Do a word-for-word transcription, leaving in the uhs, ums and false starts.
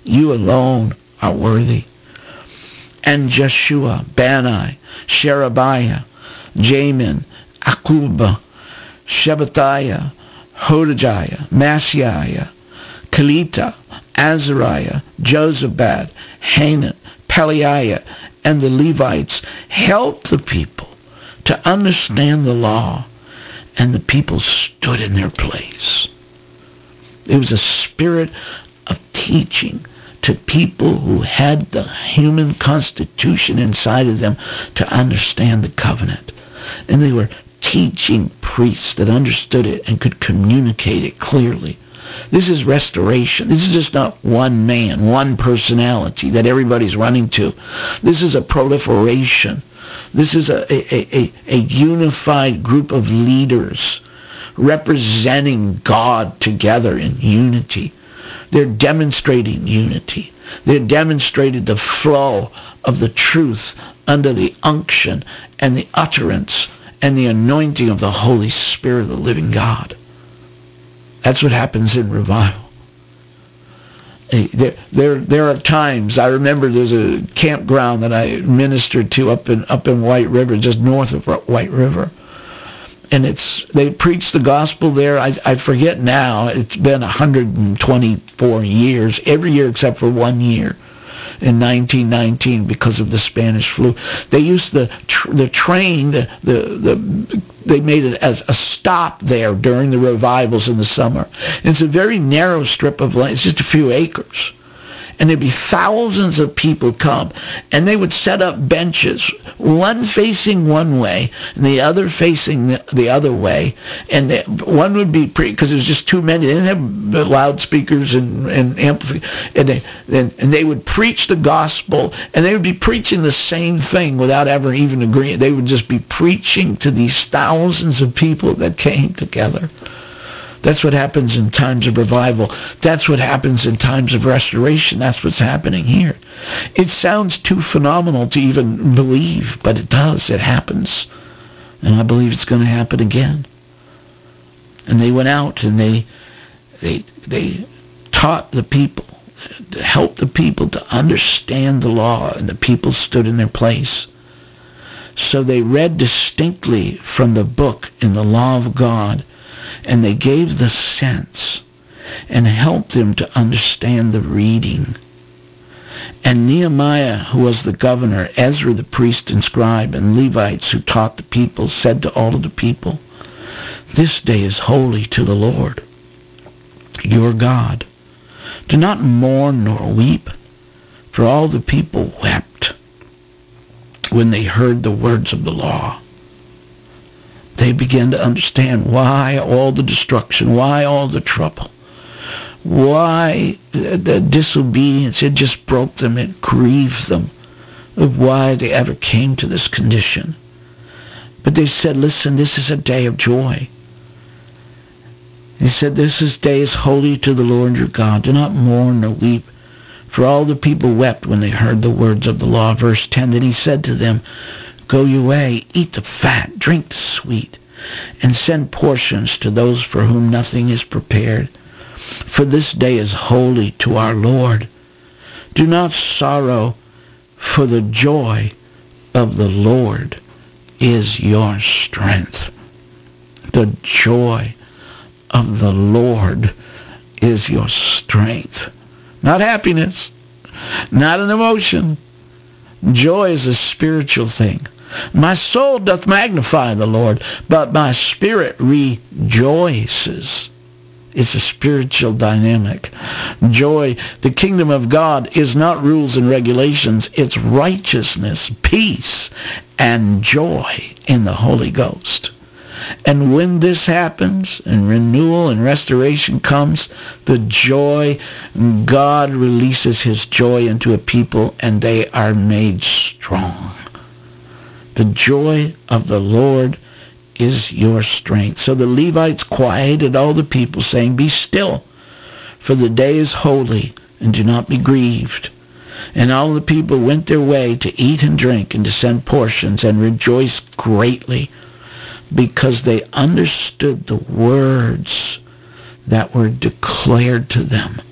You alone are worthy. And Jeshua, Bani, Sherebiah, Jamin, Akub, Shabbathiah, Hodijah, Maaseiah, Kelita, Azariah, Jozabad, Hanan, Pelaiah, and the Levites helped the people to understand the law, and the people stood in their place. It was a spirit of teaching to people who had the human constitution inside of them to understand the covenant. And they were teaching priests that understood it and could communicate it clearly. This is restoration. This is just not one man, one personality that everybody's running to. This is a proliferation. This is a, a, a, a unified group of leaders representing God together in unity. They're demonstrating unity. They're demonstrating the flow of the truth under the unction and the utterance and the anointing of the Holy Spirit of the living God. That's what happens in revival. There, there, there are times, I remember there's a campground that I ministered to up in up in White River, just north of White River. And it's they preach the gospel there. I, I forget now. It's been one hundred twenty-four years, every year except for one year in nineteen nineteen because of the Spanish flu. They used the tr- the train, the, the, the they made it as a stop there during the revivals in the summer. And it's a very narrow strip of land. It's just a few acres. And there'd be thousands of people come, and they would set up benches, one facing one way and the other facing the, the other way. And they, one would be pre because there was just too many. They didn't have loudspeakers and and amplifiers, and they and, and they would preach the gospel, and they would be preaching the same thing without ever even agreeing. They would just be preaching to these thousands of people that came together. That's what happens in times of revival. That's what happens in times of restoration. That's what's happening here. It sounds too phenomenal to even believe, but it does. It happens. And I believe it's going to happen again. And they went out and they they they taught the people, to help the people to understand the law, and the people stood in their place. So they read distinctly from the book in the law of God, and they gave the sense and helped them to understand the reading. And Nehemiah, who was the governor, Ezra the priest and scribe, and Levites who taught the people, said to all of the people, "This day is holy to the Lord, your God. Do not mourn nor weep." For all the people wept when they heard the words of the law. They began to understand why all the destruction, why all the trouble, why the disobedience. It just broke them, it grieved them, of why they ever came to this condition. But they said, listen, this is a day of joy. He said, this is day is holy to the Lord your God. Do not mourn nor weep. For all the people wept when they heard the words of the law. Verse ten, then he said to them, go your way, eat the fat, drink the sweet, and send portions to those for whom nothing is prepared. For this day is holy to our Lord. Do not sorrow, for the joy of the Lord is your strength. The joy of the Lord is your strength. Not happiness, not an emotion. Joy is a spiritual thing. My soul doth magnify the Lord, but my spirit rejoices. It's a spiritual dynamic. Joy, the kingdom of God, is not rules and regulations. It's righteousness, peace, and joy in the Holy Ghost. And when this happens, and renewal and restoration comes, the joy, God releases his joy into a people, and they are made strong. The joy of the Lord is your strength. So the Levites quieted all the people, saying, be still, for the day is holy, and do not be grieved. And all the people went their way to eat and drink, and to send portions, and rejoice greatly, because they understood the words that were declared to them.